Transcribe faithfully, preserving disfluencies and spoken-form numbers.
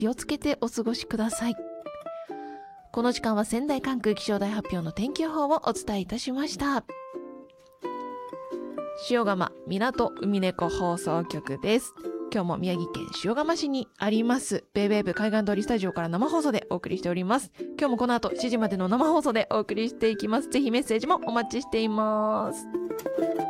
気をつけてお過ごしください。この時間は仙台管区気象台発表の天気予報をお伝えいたしました。塩釜港海猫放送局です。今日も宮城県塩釜市にありますベイベーブ海岸通りスタジオから生放送でお送りしております。今日もこの後しちじまでの生放送でお送りしていきます。ぜひメッセージもお待ちしています。